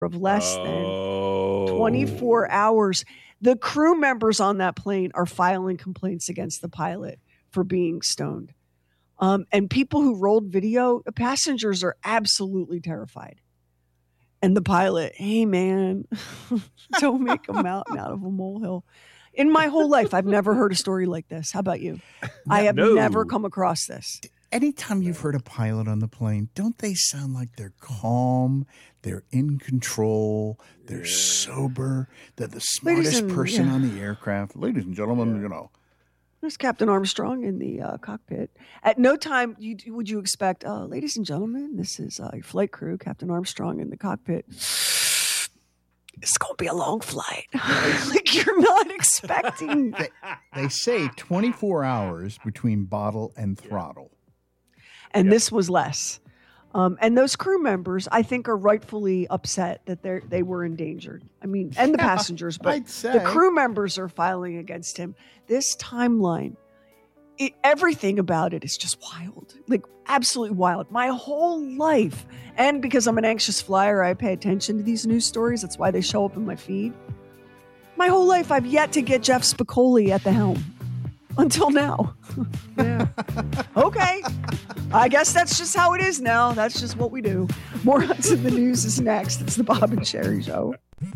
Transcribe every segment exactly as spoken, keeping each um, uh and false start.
of less oh. than twenty-four hours. The crew members on that plane are filing complaints against the pilot for being stoned. Um, and people who rolled video, the passengers are absolutely terrified. And the pilot, hey, man, don't make a mountain out of a molehill. In my whole life, I've never heard a story like this. How about you? I have no. never come across this. Anytime you've heard a pilot on the plane, don't they sound like they're calm, they're in control, they're yeah. sober, they're the smartest and, person yeah. on the aircraft? Ladies and gentlemen, yeah. you know. There's Captain Armstrong in the uh, cockpit. At no time you, would you expect, uh, ladies and gentlemen, this is uh, your flight crew, Captain Armstrong in the cockpit. It's going to be a long flight. Like you're not expecting. They, they say twenty-four hours between bottle and throttle. And yep. this was less. Um, and those crew members, I think, are rightfully upset that they they were endangered. I mean, and the yeah, passengers, but I'd say. the crew members are filing against him. This timeline, it, everything about it is just wild, like absolutely wild. My whole life, and because I'm an anxious flyer, I pay attention to these news stories. That's why they show up in my feed. My whole life, I've yet to get Jeff Spicoli at the helm. Until now. Yeah. Okay. I guess that's just how it is now. That's just what we do. More Hunts in the News is next. It's the Bob and Sherry Show.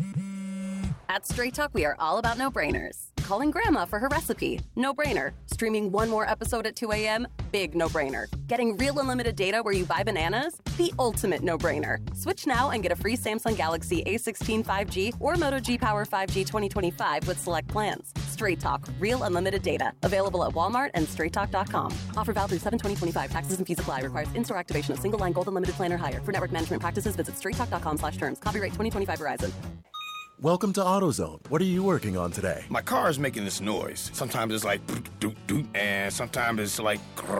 At Straight Talk, we are all about no-brainers. Calling Grandma for her recipe? No-brainer. Streaming one more episode at two a.m.? Big no-brainer. Getting real unlimited data where you buy bananas? The ultimate no-brainer. Switch now and get a free Samsung Galaxy A sixteen five G or Moto G Power five G twenty twenty-five with select plans. Straight Talk. Real unlimited data. Available at Walmart and straight talk dot com. Offer valid through seven twenty twenty-five. Taxes and fees apply. Requires in-store activation of single line gold unlimited plan or higher. For network management practices, visit straight talk dot com slash terms. Copyright twenty twenty-five Verizon. Welcome to AutoZone. What are you working on today? My car is making this noise. Sometimes it's like doot, doot, doot, and sometimes it's like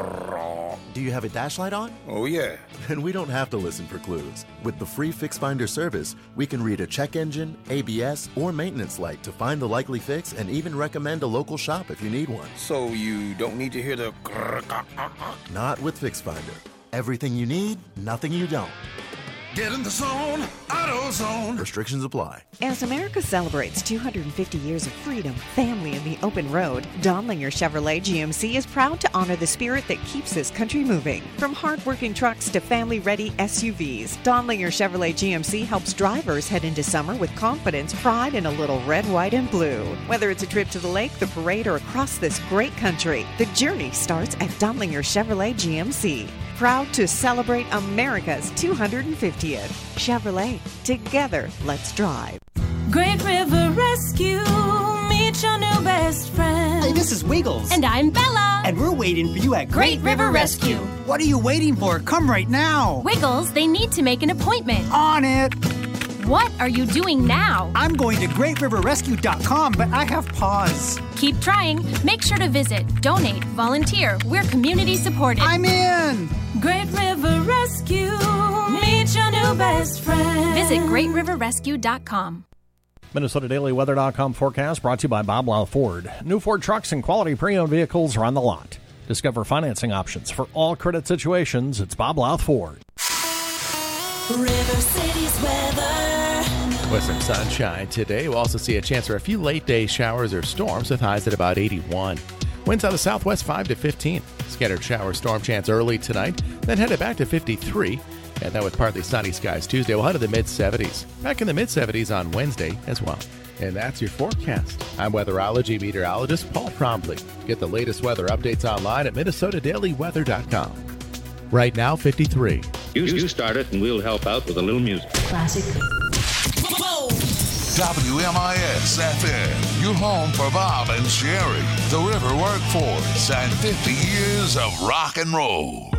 grrr. Do you have a dash light on? Oh, yeah. Then we don't have to listen for clues. With the free Fix Finder service, we can read a check engine, A B S, or maintenance light to find the likely fix and even recommend a local shop if you need one. So you don't need to hear the grrr, grrr, grrr, grrr. Not with Fix Finder. Everything you need, nothing you don't. Get in the zone, AutoZone. Restrictions apply. As America celebrates two hundred fifty years of freedom, family, and the open road, Donlinger Chevrolet G M C is proud to honor the spirit that keeps this country moving. From hard-working trucks to family-ready S U Vs, Donlinger Chevrolet G M C helps drivers head into summer with confidence, pride, and a little red, white, and blue. Whether it's a trip to the lake, the parade, or across this great country, the journey starts at Donlinger Chevrolet G M C. Proud to celebrate America's two hundred fiftieth. Chevrolet. Together, let's drive. Great River Rescue. Meet your new best friend. Hey, this is Wiggles. And I'm Bella. And we're waiting for you at Great, Great River Rescue. What are you waiting for? Come right now. Wiggles, they need to make an appointment. On it. What are you doing now? I'm going to great river rescue dot com, but I have pause. Keep trying. Make sure to visit, donate, volunteer. We're community supported. I'm in. Great River Rescue. Meet your new best friend. Visit great river rescue dot com. Minnesota Daily Weather dot com forecast brought to you by Bob Lau Ford. New Ford trucks and quality pre-owned vehicles are on the lot. Discover financing options for all credit situations. It's Bob Lau Ford. River City's weather. With some sunshine today, we'll also see a chance for a few late-day showers or storms with highs at about eighty-one. Winds out of the southwest five to fifteen. Scattered shower storm chance early tonight, then headed back to fifty-three. And then with partly sunny skies Tuesday, we'll head to the mid-seventies. Back in the mid-seventies on Wednesday as well. And that's your forecast. I'm weatherology meteorologist Paul Trombley. Get the latest weather updates online at Minnesota Daily Weather dot com. Right now, fifty-three. You, you start it and we'll help out with a little music. Classic. W M I S F M, your home for Bob and Sherry, the River Workforce, and fifty years of rock and roll.